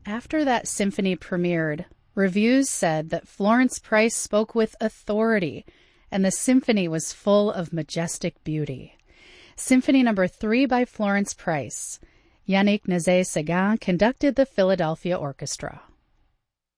After that symphony premiered, reviews said that Florence Price spoke with authority, and the symphony was full of majestic beauty. Symphony No. 3 by Florence Price. Yannick Nézet-Séguin conducted the Philadelphia Orchestra.